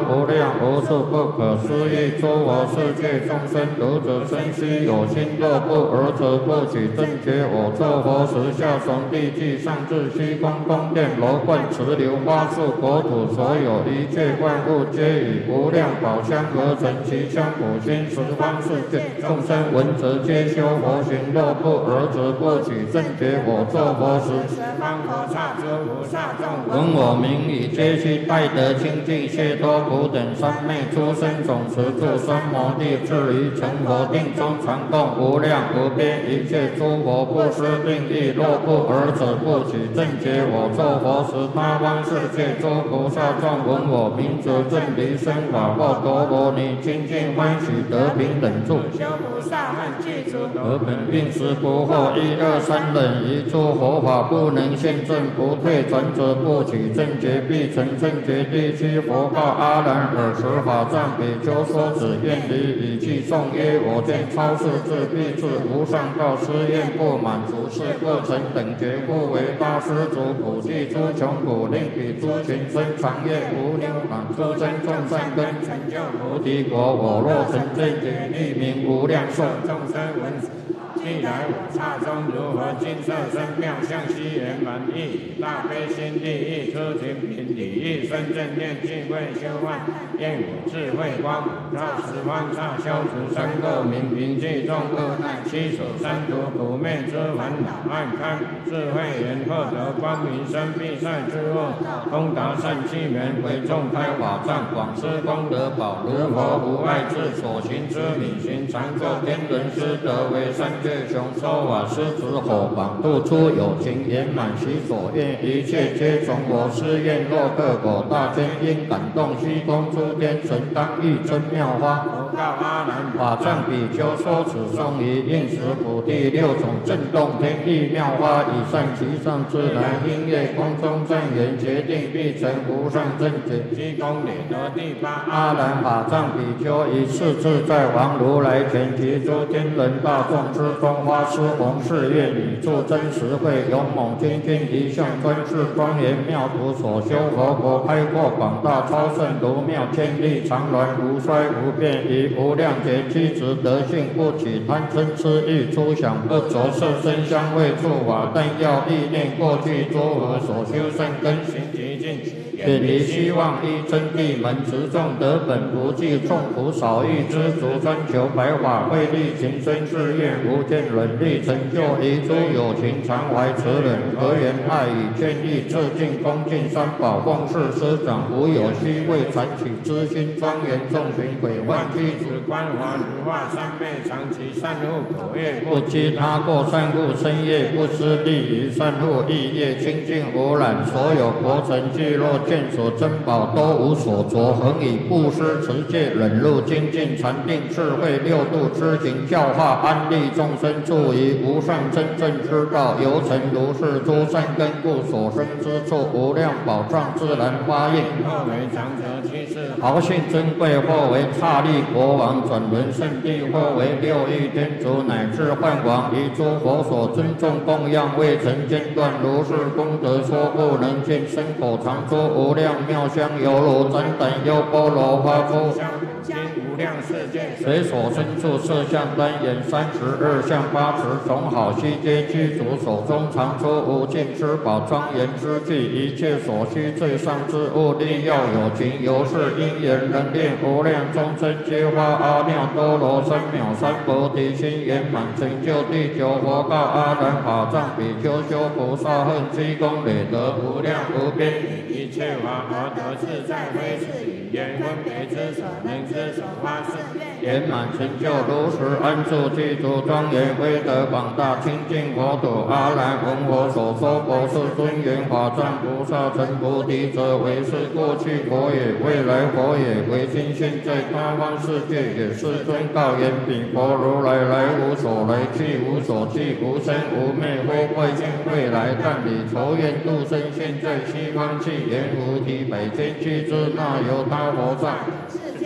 无量无数不可思议诸佛世界众生，如者生须有心，若不尔者不取正觉。我作佛时，下从地际，上至虚空宫殿楼观池流花树国土，所有一切万物，皆以无量宝香而成。其香普熏十方世界众生闻则皆修佛行。若不尔者不取正觉。我作佛时，十方佛刹诸菩萨众闻我名已，皆悉拜得清净。谢多普等三昧出生种持住三摩地，至于成佛定中，常供无量无边一切诸佛不施定意。若不尔者不取正觉。我作佛时，他方世界诸菩萨众闻我名则正离生法报多罗尼，清净欢喜得平等住。修菩萨恨具足，而本并时不惑。一二三忍，一诸佛法不能现证，不退转者不取正觉，必成正觉。第七佛告阿难：尔时法藏比丘说子愿离，以偈颂曰：我见超世智必至无上道，施愿不满足，是过程等觉，故为大施主普济诸穷苦，令彼诸群生长业无牛满，诸生众善根，成就菩提国。我若成正觉，立名无量寿。众生闻既来我刹中，如何金色身妙相悉圆满意，大悲心地意，出群品理意，生正念净慧修幻，愿我智慧光普照十方刹，消除三垢明平济众恶难，七所三毒苦灭之烦恼，暗开智慧眼，获得光明生必塞之恶，通达善机缘，为众开法藏，广施功德宝，如佛无碍智，所行之理行，常作天人师德，为三界雄说法师子火榜，度出有情圆满其所愿，一切皆从我施愿。若克果大天因感动虚空诸天神，当欲真妙花。佛告阿难：法藏比丘说此颂仪，应时普地六种震动天地妙花，以善其上自然音乐空中正言，决定必成无上正觉。积功累得第八阿难法藏比丘，以次自在王如来前，及诸天人大众之中，花施弘誓愿，以助真实慧，勇猛精进，一向专事庄严妙土，所修佛国开阔广大，超胜如妙天地，常鸾无衰无变，以无量劫机直德性，不起贪嗔痴欲，出想不着色身香味触法，但要意念过去诸佛所修善根行极尽，远离希望依真谛门，持众得本不计，众苦少欲知足，专求白法慧力，情深志愿无间忍力，成就一诸有情，常怀慈忍，和缘爱语劝义，致敬恭敬三宝，奉事师长，无有虚伪传取之心，庄严众群鬼幻具足，观华如化三昧，长期善护口业，不积他过善护身业，不失利于善护意业，清净无染，所有国城聚落见所珍宝都无所着，恒以布施持戒忍辱精进禅定智慧六度之行，教化安利众生，助于无上真正之道，由成如是诸善根故，所生之处无量宝藏自然发应。或为长者居士，豪信珍贵；或为刹利国王，转轮圣地；或为六欲天竺，乃至梵王，以诸佛所尊重供养，未曾间断。如是功德说不能尽，身口常说无量妙香，犹如旃檀优波罗花出经无量世界，随所身处色相单眼32相8持，种好悉皆具足，手中常出无尽之宝，庄严之具，一切所需最上之物，力要有情，由是因缘能令无量众生皆发阿耨多罗三藐三菩提心，圆满成就第九佛告阿难法藏比丘，修菩萨恨积功累德无量无边，以一切法而得自在非是语言分别之所能之所发誓圆满成就，如实安住具足庄严威德广大清净国土。阿难闻我所说佛是尊严法藏菩萨成菩提者，为是过去佛也，未来佛也，为今现在他方世界也。世尊告言：彼佛如来来无所来，去无所去，无生无灭，或未见未来，但以仇怨度生，现在西方去，言无体百千俱胝那由他佛刹。世间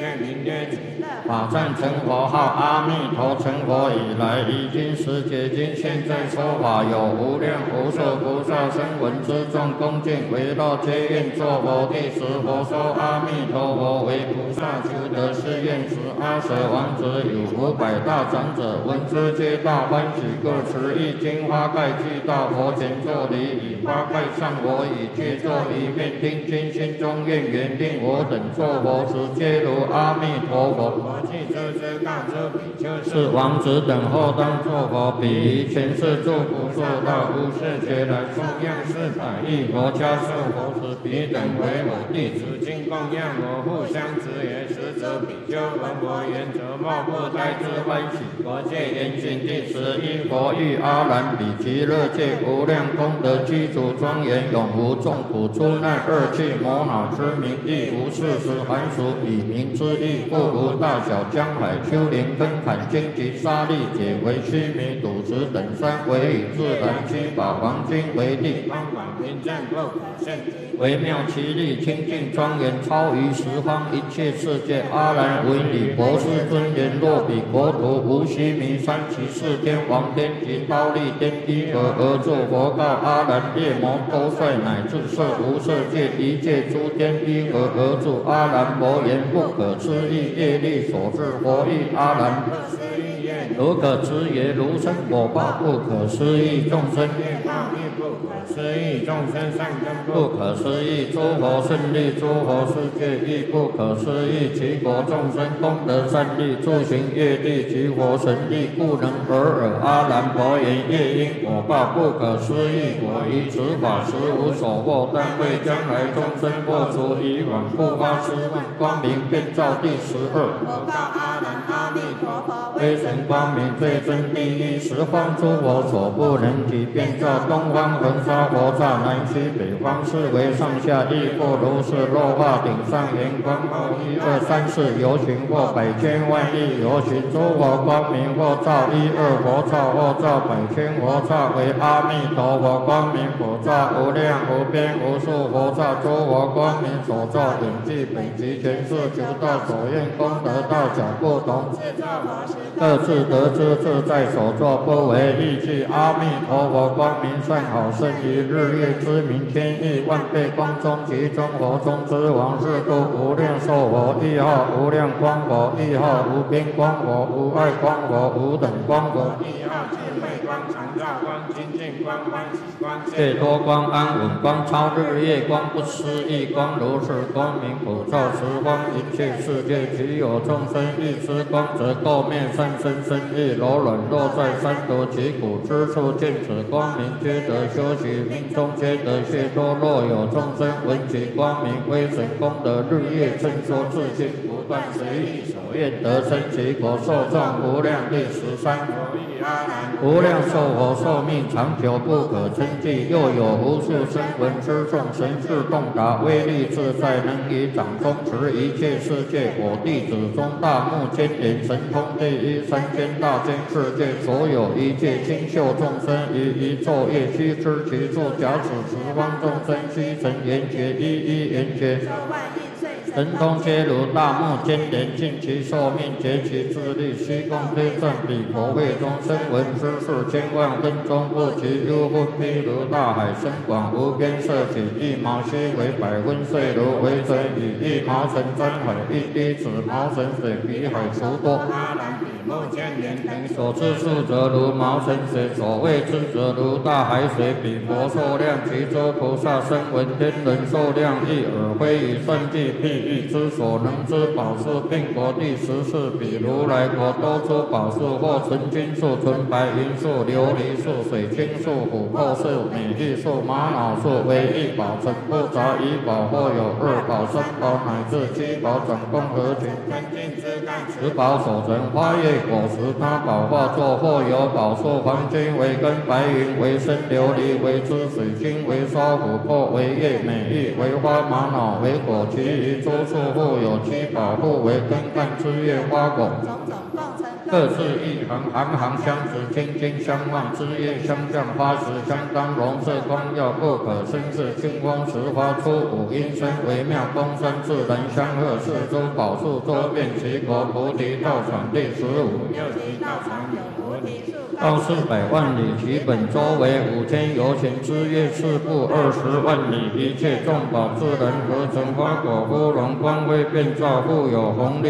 见名曰极乐。法赞成佛号阿弥陀，成佛以来，已经十劫经，现在说法有无量无数菩萨声闻之众恭敬围绕皆愿作佛弟子。佛说阿弥陀佛为菩萨求得是愿时，阿舍王子与500大长者闻之皆大欢喜，各持一金花盖具到佛前作礼，以花盖上我以皆作一面听经，心中愿缘令我等作佛时，皆如阿弥陀佛。我既知之告知比丘是王子等后当作佛，彼于前世诸不受到无世劫来供养400亿佛家受佛时，彼等为我弟子，今供养我互相执言。实则比丘闻我言则莫不呆之欢喜。佛戒严禁第11佛欲阿难比极乐界无量功德具足庄严，永无众苦出难恶趣魔恼之名，亦无事实寒暑以名之意，故无大小江海丘陵根坎荆棘沙砾解为须弥赌石等山，为以自然七宝黄金为地，方广平正不可胜，微妙其力清净庄严，超于十方一切世界。阿难为礼博士尊言，若彼国土无须弥山其四天王天及忉利天依何而作佛告阿难，夜魔多帅乃至色无色界一切诸天依何而住？阿难佛言不可思议，业力所致佛意。阿难如可知也，如生果报不可思议，众生业报亦不可思议，众生善根不可思议，诸佛胜利，诸佛世界亦不可思议，其国众生功德善利，诸行业力及佛神力，故能尔尔。阿难佛言业因果报不可思议，我于此法实无所获，但为将来众生破除以往不发失望，光明遍照第12。我告阿难，阿弥陀佛威神光明最真第一，十方诸佛所不能及，遍照东方恒沙佛刹，南西北方四维上下亦复如是。落化顶上圆光后1、2、3、4游行，或百千万亿游行，诸佛光明或照1、2佛刹，或照百千佛刹，为阿弥陀佛光明佛刹，无量无边无数佛刹，诸佛光明所照永具本集前世求道所愿功德大小不同，各自得知自在所作，不为异句。阿弥陀佛光明善好，胜于日月之明，天亿万倍光中，其中佛中之王，是故无量寿佛亦号无量光佛，亦号无边光佛，无碍光佛，无等光佛，亦号智慧光、常照光、清净光、欢喜光、解脱光、安稳光、超日月光、不思议光，如是光明普照十方一切世界，其有众生欲知光，则垢面善身身意柔软，落在三毒其苦之处，见此光明，皆得修习，命中皆得解脱。若有众生闻其光明威神功德，日夜称说自信，不断随意所愿得生其国，受众无量。第13佛意阿难，无量寿佛寿命长久不可称计，又有无数声闻之众，神智洞达，威力自在，能以掌中持一切世界。我弟子中大目犍连神通第一，三千大千世界所有一切清秀众生，于一昼夜悉知其处。假使十方众生悉成圆觉，一一圆觉，神通皆如大目犍连，尽其寿命，竭其智力，虚空推算彼佛会中声闻之数千万分钟不及，幽分譬如大海深广无边，色起一毛须为百分岁如，为水以一毛尘沾海，一滴子毛尘水比海除多。阿难比目犍连等所知数则如毛尘水，所谓知则如大海水，比佛寿量，其诸菩萨声闻天人寿量亦尔，非以算计譬喻之所能知宝树，并国第14，比如来国多出宝树，或纯金树、纯白银树、琉璃树、水晶树、琥珀树、美玉树、玛瑙树，为一宝成不杂一宝，或有2宝、3宝乃至7宝，总共合群，分尽枝干，持宝所成花叶果实，他宝化作，或有宝树，黄金为根，白云为身，琉璃为枝，水晶为梢，琥珀为叶，美玉为花，玛瑙为果，其余诸树互有7宝，互为根干枝叶花果，种种共成各自一行，行行相持，亲亲相望，枝叶相向，花实相当，容色光耀，不可生视。清风时发出五音声，微妙风声，自然相和。四周宝树周遍，齐国菩提道场第15。 有其道场有菩提树， 高400万里，其本周为5000由前，枝叶四部20万里，一切众宝自然合成，花果芙蓉光辉遍照，富有红利。